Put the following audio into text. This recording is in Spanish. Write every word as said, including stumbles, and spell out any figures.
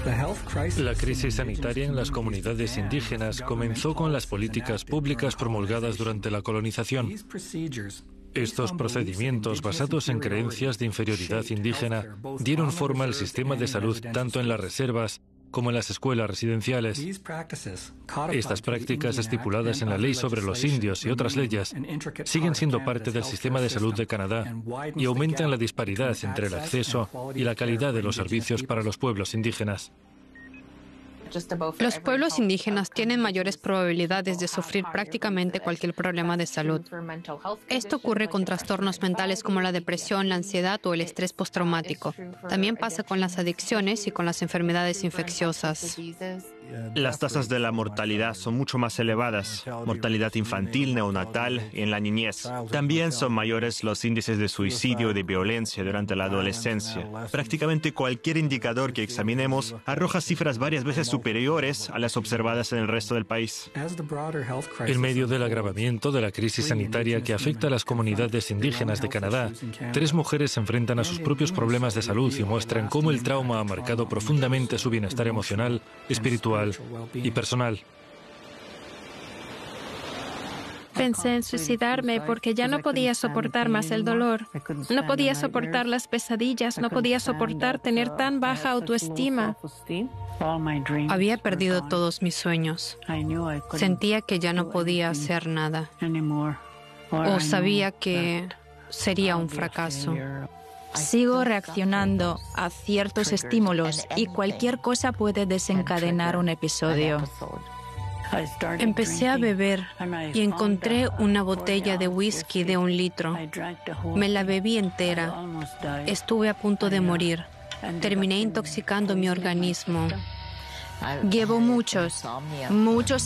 La crisis sanitaria en las comunidades indígenas comenzó con las políticas públicas promulgadas durante la colonización. Estos procedimientos, basados en creencias de inferioridad indígena, dieron forma al sistema de salud tanto en las reservas como en las escuelas residenciales. Estas prácticas, estipuladas en la ley sobre los indios y otras leyes, siguen siendo parte del sistema de salud de Canadá y aumentan la disparidad entre el acceso y la calidad de los servicios para los pueblos indígenas. Los pueblos indígenas tienen mayores probabilidades de sufrir prácticamente cualquier problema de salud. Esto ocurre con trastornos mentales como la depresión, la ansiedad o el estrés postraumático. También pasa con las adicciones y con las enfermedades infecciosas. Las tasas de la mortalidad son mucho más elevadas, mortalidad infantil, neonatal y en la niñez. También son mayores los índices de suicidio y de violencia durante la adolescencia. Prácticamente cualquier indicador que examinemos arroja cifras varias veces superiores a las observadas en el resto del país. En medio del agravamiento de la crisis sanitaria que afecta a las comunidades indígenas de Canadá, tres mujeres se enfrentan a sus propios problemas de salud y muestran cómo el trauma ha marcado profundamente su bienestar emocional, espiritual y personal. Pensé en suicidarme porque ya no podía soportar más el dolor. No podía soportar las pesadillas, no podía soportar tener tan baja autoestima. Había perdido todos mis sueños. Sentía que ya no podía hacer nada. O sabía que sería un fracaso. Sigo reaccionando a ciertos estímulos y cualquier cosa puede desencadenar un episodio. Empecé a beber y encontré una botella de whisky de un litro. Me la bebí entera. Estuve a punto de morir. Terminé intoxicando mi organismo. Llevo muchos, muchos